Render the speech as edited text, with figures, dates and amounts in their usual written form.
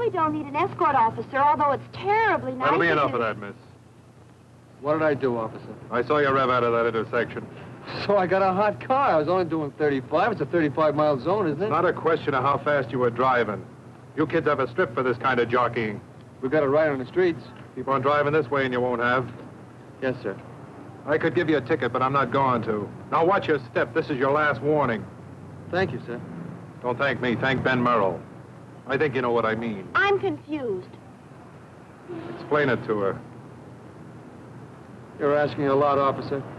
really don't need an escort officer, although it's terribly nice. That'll be enough of that, miss. What did I do, officer? I saw you rev out of that intersection. So I got a hot car. I was only doing 35. It's a 35-mile zone, isn't it? It's not a question of how fast you were driving. You kids have a strip for this kind of jockeying. We got it right on the streets. Keep on driving this way and you won't have. Yes, sir. I could give you a ticket, but I'm not going to. Now watch your step. This is your last warning. Thank you, sir. Don't thank me. Thank Ben Merrill. I think you know what I mean. I'm confused. Explain it to her. You're asking a lot, officer.